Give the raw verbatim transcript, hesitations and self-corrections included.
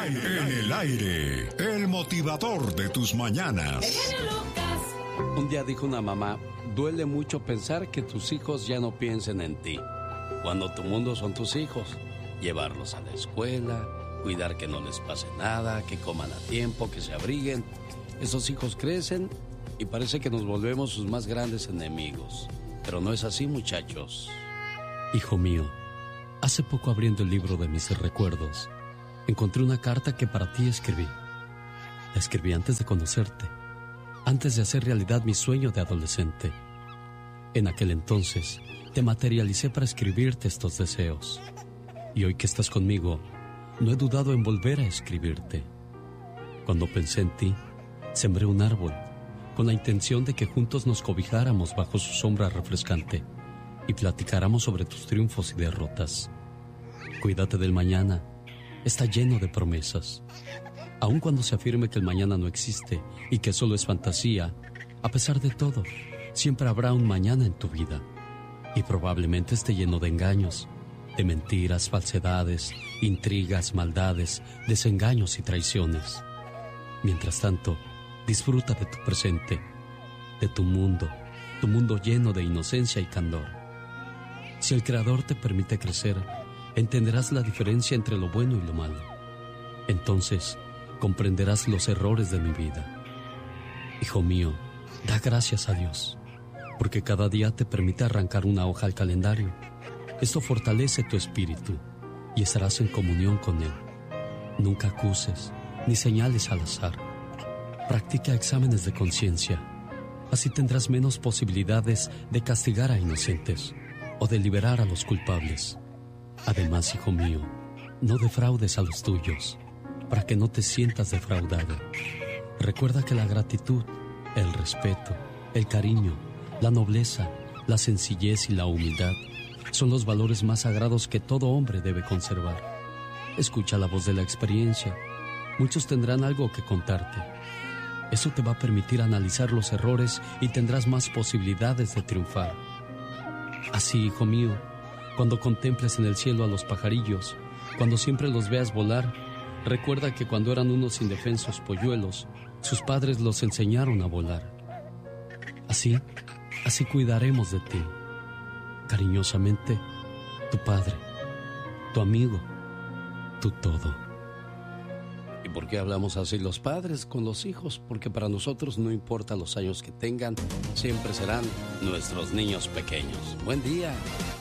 aire, en el aire, el motivador de tus mañanas. Un día dijo una mamá: duele mucho pensar que tus hijos ya no piensen en ti, cuando tu mundo son tus hijos. Llevarlos a la escuela, cuidar que no les pase nada, que coman a tiempo, que se abriguen. Esos hijos crecen y parece que nos volvemos sus más grandes enemigos. Pero no es así, muchachos. Hijo mío, hace poco, abriendo el libro de mis recuerdos, encontré una carta que para ti escribí. La escribí antes de conocerte, antes de hacer realidad mi sueño de adolescente. En aquel entonces, te materialicé para escribirte estos deseos. Y hoy que estás conmigo, no he dudado en volver a escribirte. Cuando pensé en ti, sembré un árbol, con la intención de que juntos nos cobijáramos bajo su sombra refrescante y platicáramos sobre tus triunfos y derrotas. Cuídate del mañana, está lleno de promesas. Aun cuando se afirme que el mañana no existe y que solo es fantasía, a pesar de todo, siempre habrá un mañana en tu vida. Y probablemente esté lleno de engaños, de mentiras, falsedades, intrigas, maldades, desengaños y traiciones. Mientras tanto, disfruta de tu presente, de tu mundo, tu mundo lleno de inocencia y candor. Si el Creador te permite crecer, entenderás la diferencia entre lo bueno y lo malo. Entonces, comprenderás los errores de mi vida. Hijo mío, da gracias a Dios, porque cada día te permite arrancar una hoja al calendario. Esto fortalece tu espíritu y estarás en comunión con Él. Nunca acuses ni señales al azar. Practica exámenes de conciencia. Así tendrás menos posibilidades de castigar a inocentes o de liberar a los culpables. Además, hijo mío, no defraudes a los tuyos, para que no te sientas defraudado. Recuerda que la gratitud, el respeto, el cariño, la nobleza, la sencillez y la humildad son los valores más sagrados que todo hombre debe conservar. Escucha la voz de la experiencia. Muchos tendrán algo que contarte. Eso te va a permitir analizar los errores y tendrás más posibilidades de triunfar. Así, hijo mío, cuando contemples en el cielo a los pajarillos, cuando siempre los veas volar, recuerda que cuando eran unos indefensos polluelos, sus padres los enseñaron a volar. Así, así cuidaremos de ti. Cariñosamente, tu padre, tu amigo, tu todo. ¿Y por qué hablamos así los padres con los hijos? Porque para nosotros no importa los años que tengan, siempre serán nuestros niños pequeños. Buen día.